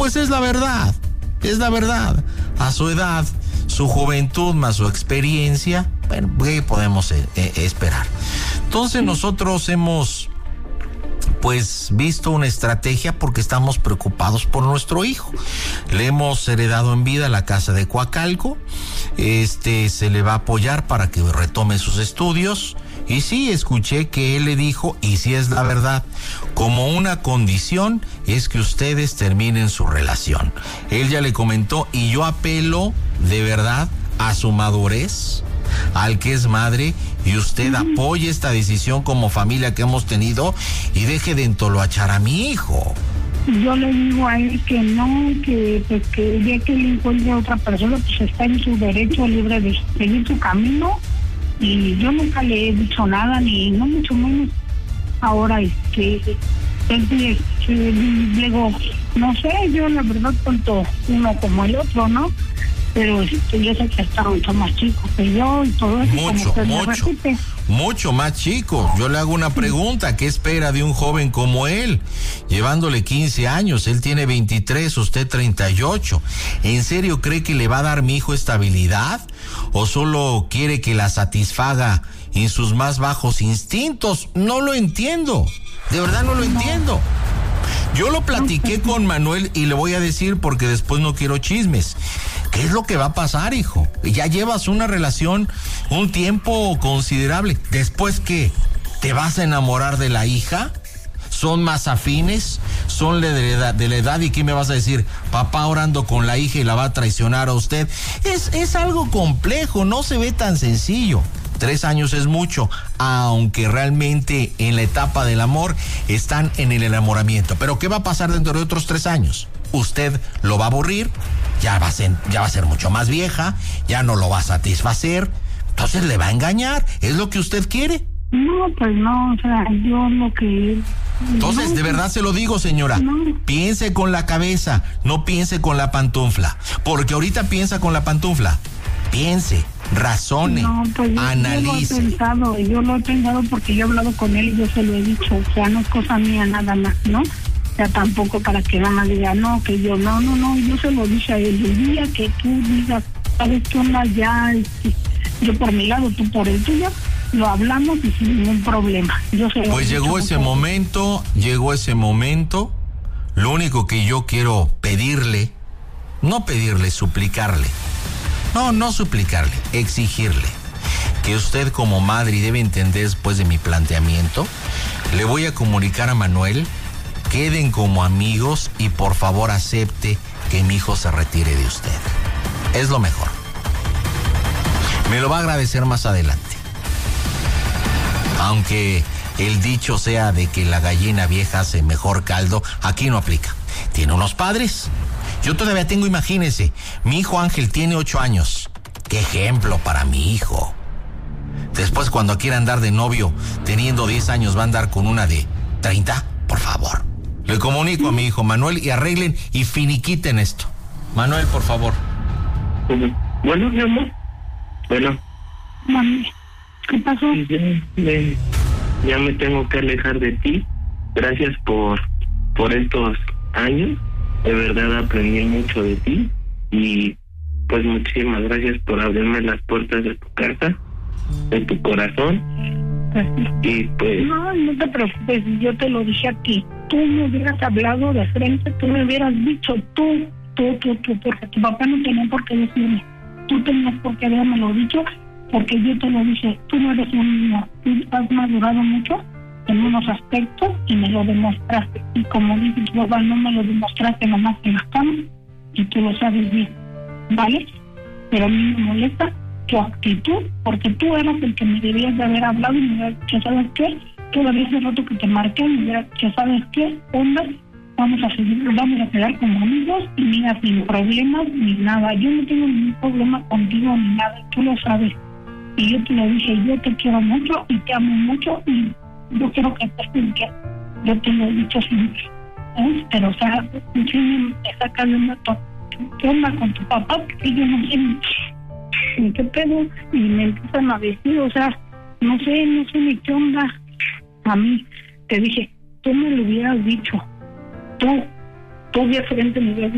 pues es la verdad. A su edad, su juventud más su experiencia, bueno, ¿qué podemos esperar? Entonces nosotros hemos pues visto una estrategia porque estamos preocupados por nuestro hijo. Le hemos heredado en vida la casa de Coacalco. Se le va a apoyar para que retome sus estudios. Y sí, escuché que él le dijo, y sí es la verdad, como una condición es que ustedes terminen su relación. Él ya le comentó, y yo apelo de verdad a su madurez, al que es madre, y usted apoye esta decisión como familia que hemos tenido y deje de entoloachar a mi hijo. Yo le digo a él que no, que pues que ya que él encuentre a otra persona, pues está en su derecho libre de seguir su camino. Y yo nunca le he dicho nada, ni no mucho menos ahora luego, no sé, yo la verdad tanto uno como el otro, ¿no? Pero yo sé que está mucho más chico que yo y todo eso. Mucho más chico. Yo le hago una pregunta, ¿qué espera de un joven como él? Llevándole 15 años, él tiene 23, usted 38. ¿En serio cree que le va a dar mi hijo estabilidad? ¿O solo quiere que la satisfaga en sus más bajos instintos? No lo entiendo, de verdad no lo entiendo. Yo lo platiqué con Manuel y le voy a decir porque después no quiero chismes. ¿Qué es lo que va a pasar, hijo? Ya llevas una relación un tiempo considerable. ¿Después qué? ¿Te vas a enamorar de la hija? ¿Son más afines? ¿Son de la edad? ¿Y qué me vas a decir? Papá orando con la hija y la va a traicionar a usted. Es algo complejo, no se ve tan sencillo. 3 años es mucho, aunque realmente en la etapa del amor están en el enamoramiento. Pero ¿qué va a pasar dentro de otros 3 años? Usted lo va a aburrir, ya va a ser mucho más vieja, ya no lo va a satisfacer, entonces le va a engañar. ¿Es lo que usted quiere? No, pues no, o sea, yo lo que... Entonces, de verdad se lo digo, señora, piense con la cabeza, no piense con la pantufla, porque ahorita piensa con la pantufla. Piense, razone, pues analice. Yo lo he pensado porque yo he hablado con él y yo se lo he dicho, o sea, no es cosa mía nada más, ¿no? O sea, tampoco para que nada más diga, no, que yo, no, yo se lo dije a él, el día que tú digas, ¿sabes qué onda? Ya, yo por mi lado, tú por el tuyo, lo hablamos y sin ningún problema. Pues llegó ese momento, lo único que yo quiero pedirle, suplicarle, no suplicarle, exigirle, que usted como madre, y debe entender después de mi planteamiento, le voy a comunicar a Manuel, queden como amigos y por favor acepte que mi hijo se retire de usted. Es lo mejor. Me lo va a agradecer más adelante. Aunque el dicho sea de que la gallina vieja hace mejor caldo, aquí no aplica. Tiene unos padres. Yo todavía tengo, imagínense, mi hijo Ángel tiene 8 años. ¡Qué ejemplo para mi hijo! Después, cuando quiera andar de novio, teniendo 10 años, va a andar con una de 30, por favor. Le comunico a mi hijo Manuel y arreglen y finiquiten esto. Manuel, por favor. Bueno, mi amor. Bueno. Mami, ¿qué pasó? Ya me tengo que alejar de ti. Gracias por estos años. De verdad aprendí mucho de ti. Y pues muchísimas gracias por abrirme las puertas de tu casa, de tu corazón. Y pues... No te preocupes, yo te lo dije aquí. Tú me hubieras hablado de frente, tú me hubieras dicho tú, porque tu papá no tenía por qué decirme. Tú tenías por qué habérmelo dicho, porque yo te lo dije. Tú no eres un niño, tú has madurado mucho en unos aspectos y me lo demostraste. Y como dice tu papá, no me lo demostraste nomás en la cama, y tú lo sabes bien, ¿vale? Pero a mí me molesta tu actitud, porque tú eras el que me debías de haber hablado y me hubieras dicho, ¿sabes qué? Todavía hace rato que te marqué y me hubieras dicho, ¿sabes qué? Onda, vamos a quedar como amigos y mira, sin problemas ni nada. Yo no tengo ningún problema contigo ni nada, tú lo sabes. Y yo te lo dije, yo te quiero mucho y te amo mucho y yo quiero que estés bien, que yo te lo he dicho siempre. Pero, o sea, sí me saca de una ¿qué onda con tu papá? Porque yo no sé ni qué pedo, y me empiezan a decir, o sea, no sé ni qué onda. A mí, te dije, tú me lo hubieras dicho, tú de frente me hubieras